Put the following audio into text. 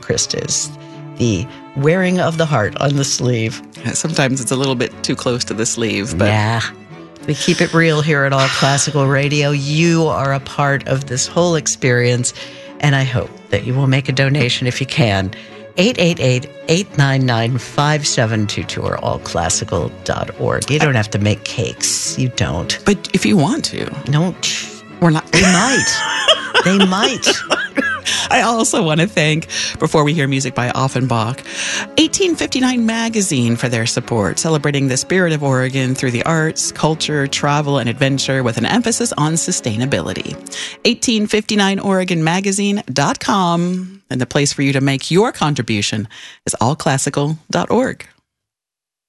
Christus. The wearing of the heart on the sleeve. Sometimes it's a little bit too close to the sleeve, but yeah. We keep it real here at All Classical Radio. You are a part of this whole experience, and I hope that you will make a donation if you can. 888-899-5722 or allclassical.org. You don't have to make cakes. You don't. But if you want to. Don't. We're not. They might. They might. I also want to thank, before we hear music by Offenbach, 1859 Magazine for their support, celebrating the spirit of Oregon through the arts, culture, travel, and adventure with an emphasis on sustainability. 1859oregonmagazine.com, and the place for you to make your contribution is allclassical.org.